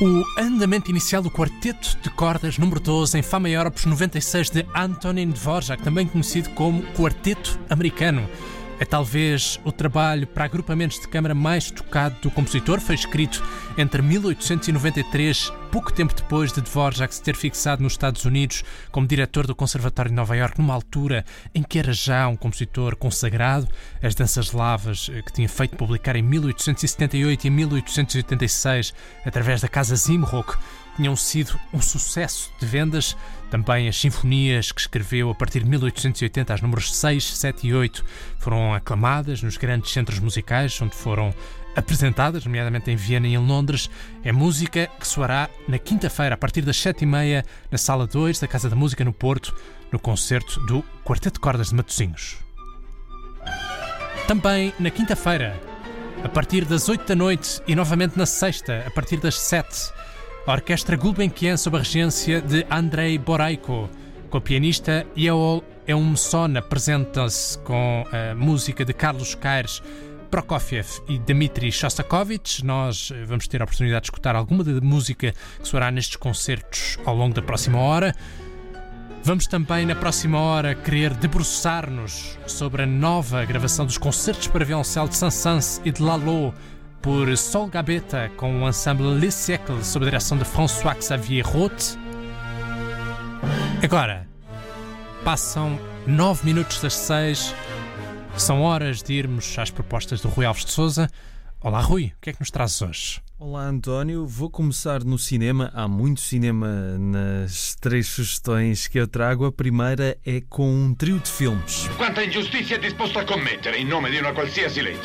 O andamento inicial do quarteto de cordas número 12 em Fá maior opus 96 de Antonín Dvorak, também conhecido como Quarteto Americano. É talvez o trabalho para agrupamentos de câmara mais tocado do compositor. Foi escrito entre 1893, pouco tempo depois de Dvorak se ter fixado nos Estados Unidos como diretor do Conservatório de Nova Iorque, numa altura em que era já um compositor consagrado. As Danças Lavas, que tinha feito publicar em 1878 e 1886 através da Casa Zimrock, tinham sido um sucesso de vendas. Também as sinfonias que escreveu a partir de 1880, as números 6, 7 e 8, foram aclamadas nos grandes centros musicais, onde foram apresentadas, nomeadamente em Viena e em Londres. É música que soará na quinta-feira, a partir das 7h30, na Sala 2 da Casa da Música, no Porto, no concerto do Quarteto de Cordas de Matosinhos. Também na quinta-feira, a partir das 8 da noite, e novamente na sexta, a partir das 7, a Orquestra Gulbenkian, sob a regência de Andrei Boraiko, com a pianista Yeol Eumson, apresenta-se com a música de Carlos Caires, Prokofiev e Dmitri Shostakovich. Nós vamos ter a oportunidade de escutar alguma da música que soará nestes concertos ao longo da próxima hora. Vamos também, na próxima hora, querer debruçar-nos sobre a nova gravação dos concertos para violoncelo de Saint-Saëns e de Lalo, por Sol Gabetta, com o ensemble Les Siècles, sob a direção de François-Xavier Roth. Agora, passam 9 minutos das 6, são horas de irmos às propostas do Rui Alves de Sousa. Olá, Rui, o que é que nos trazes hoje? Olá, António. Vou começar no cinema. Há muito cinema nas 3 sugestões que eu trago. A primeira é com um trio de filmes. Quanta ingiustizia é disposto a commettere in nome di una qualsiasi legge.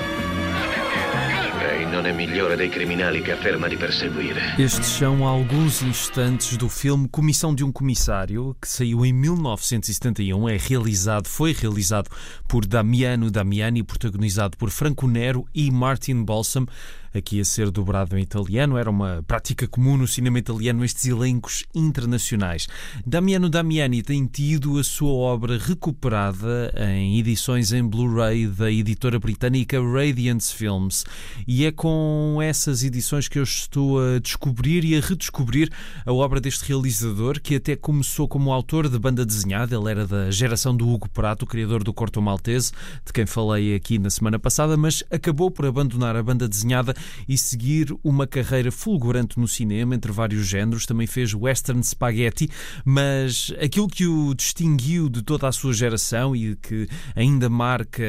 Lei non è migliore dei criminali che afferma di perseguire. Estes são alguns instantes do filme Comissão de um Comissário, que saiu em 1971. Foi realizado por Damiano Damiani, protagonizado por Franco Nero e Martin Balsam. Aqui a ser dobrado em italiano. Era uma prática comum no cinema italiano estes elencos internacionais. Damiano Damiani tem tido a sua obra recuperada em edições em Blu-ray da editora britânica Radiance Films, e é com essas edições que eu estou a descobrir e a redescobrir a obra deste realizador, que até começou como autor de banda desenhada. Ele era da geração do Hugo Prato, o criador do Corto Maltese, de quem falei aqui na semana passada, mas acabou por abandonar a banda desenhada e seguir uma carreira fulgurante no cinema, entre vários géneros. Também fez western spaghetti, mas aquilo que o distinguiu de toda a sua geração e que ainda marca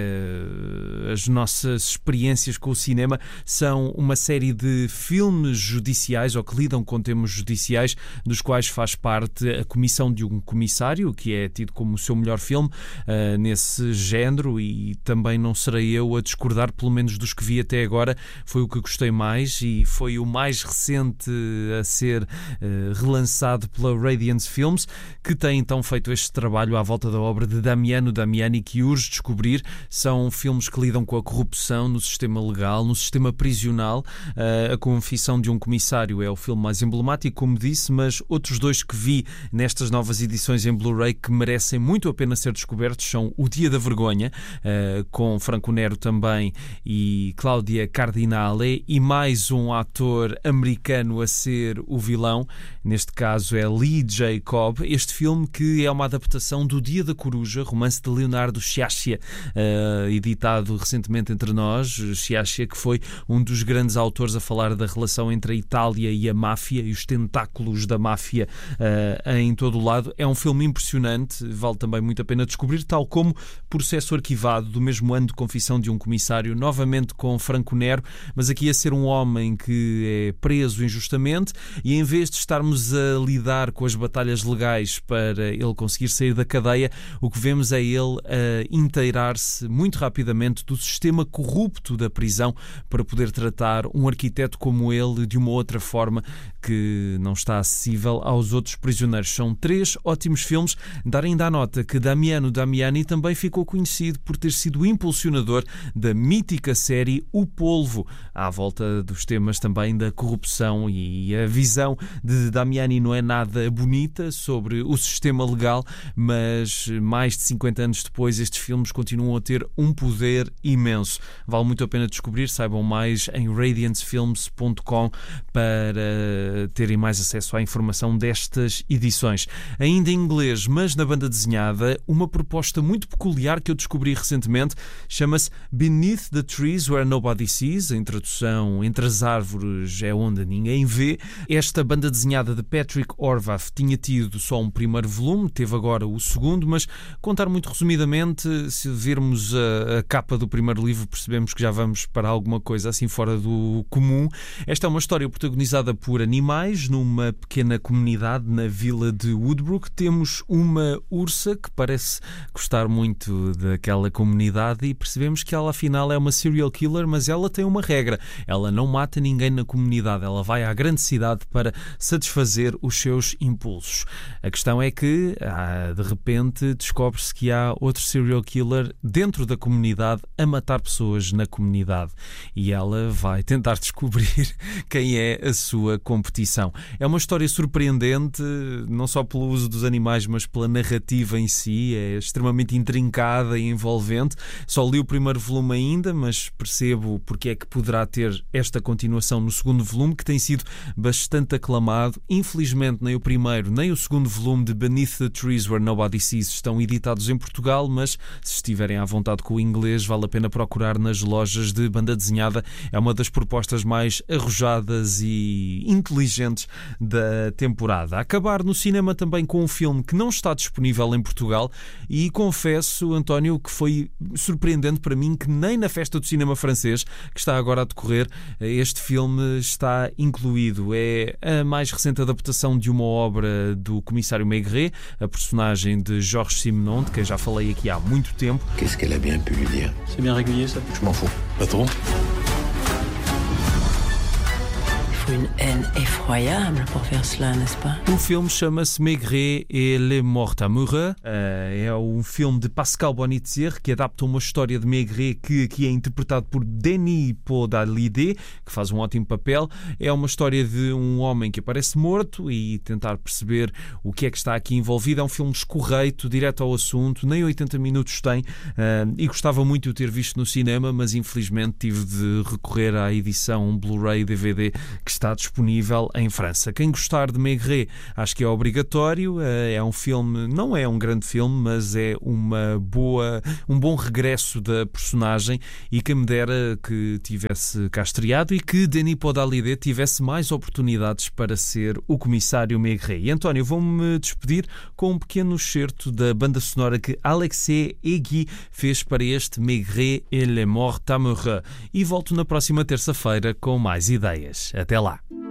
as nossas experiências com o cinema são uma série de filmes judiciais, ou que lidam com temas judiciais, dos quais faz parte A Comissão de um Comissário, que é tido como o seu melhor filme nesse género, e também não serei eu a discordar, pelo menos dos que vi até agora. Foi o que gostei mais e foi o mais recente a ser relançado pela Radiance Films, que tem então feito este trabalho à volta da obra de Damiano Damiani, que urge descobrir. São filmes que lidam com a corrupção no sistema legal, no sistema prisional. A Confissão de um Comissário é o filme mais emblemático, como disse, mas outros dois que vi nestas novas edições em Blu-ray que merecem muito a pena ser descobertos são O Dia da Vergonha, com Franco Nero também e Cláudia Cardinale, e mais um ator americano a ser o vilão. Neste caso é Lee J. Cobb. Este filme, que é uma adaptação do Dia da Coruja, romance de Leonardo Sciascia, editado recentemente entre nós. Sciascia, que foi um dos grandes autores a falar da relação entre a Itália e a máfia e os tentáculos da máfia em todo o lado. É um filme impressionante, vale também muito a pena descobrir, tal como Processo Arquivado, do mesmo ano de Confissão de um Comissário, novamente com Franco Nero, mas aqui a ser um homem que é preso injustamente, e em vez de estarmos a lidar com as batalhas legais para ele conseguir sair da cadeia, o que vemos é ele a inteirar-se muito rapidamente do sistema corrupto da prisão para poder tratar um arquiteto como ele de uma outra forma que não está acessível aos outros prisioneiros. São 3 ótimos filmes. Dar ainda a nota que Damiano Damiani também ficou conhecido por ter sido o impulsionador da mítica série O Polvo, há volta dos temas também da corrupção, e a visão de Damiani não é nada bonita sobre o sistema legal, mas mais de 50 anos depois estes filmes continuam a ter um poder imenso. Vale muito a pena descobrir, saibam mais em radiancefilms.com para terem mais acesso à informação destas edições. Ainda em inglês, mas na banda desenhada, uma proposta muito peculiar que eu descobri recentemente, chama-se Beneath the Trees Where Nobody Sees, em tradução Entre as Árvores é onde ninguém vê. Esta banda desenhada de Patrick Horvath tinha tido só um primeiro volume, teve agora o segundo, mas contar muito resumidamente, se virmos a capa do primeiro livro percebemos que já vamos para alguma coisa assim fora do comum. Esta é uma história protagonizada por animais numa pequena comunidade na vila de Woodbrook. Temos uma ursa que parece gostar muito daquela comunidade e percebemos que ela afinal é uma serial killer, mas ela tem uma regra: ela não mata ninguém na comunidade, ela vai à grande cidade para satisfazer os seus impulsos. A questão é que de repente descobre-se que há outro serial killer dentro da comunidade a matar pessoas na comunidade, e ela vai tentar descobrir quem é a sua competição. É uma história surpreendente, não só pelo uso dos animais, mas pela narrativa em si. É extremamente intrincada e envolvente. Só li o primeiro volume ainda, mas percebo porque é que poderá ter esta continuação no segundo volume, que tem sido bastante aclamado. Infelizmente nem o primeiro nem o segundo volume de Beneath the Trees Where Nobody Sees estão editados em Portugal, mas se estiverem à vontade com o inglês, vale a pena procurar nas lojas de banda desenhada. É uma das propostas mais arrojadas e inteligentes da temporada. A acabar no cinema também com um filme que não está disponível em Portugal, e confesso, António, que foi surpreendente para mim que nem na Festa do Cinema Francês, que está agora a decorrer, este filme está incluído. É a mais recente adaptação de uma obra do comissário Maigret, a personagem de Georges Simenon, de quem já falei aqui há muito tempo. Qu'est-ce qu'elle a bien pu lui dire? C'est bien régulier, ça? Je m'en fous. Pas trop? Une haine effroyable pour faire cela, n'est-ce pas? O filme chama-se Maigret et les Morts Amoureux. É um filme de Pascal Bonitzer que adapta uma história de Maigret que aqui é interpretado por Denis Podalydé, que faz um ótimo papel. É uma história de um homem que aparece morto e tentar perceber o que é que está aqui envolvido. É um filme escorreito, direto ao assunto, nem 80 minutos tem, e gostava muito de o ter visto no cinema, mas infelizmente tive de recorrer à edição Blu-ray DVD que está disponível em França. Quem gostar de Maigret, acho que é obrigatório. É um filme, não é um grande filme, mas é um bom regresso da personagem, e quem me dera que tivesse cá estreado e que Denis Podalydé tivesse mais oportunidades para ser o comissário Maigret. E António, vou-me despedir com um pequeno excerto da banda sonora que Alexei Egui fez para este Maigret et les Morts Amoureux, e volto na próxima terça-feira com mais ideias. Até lá!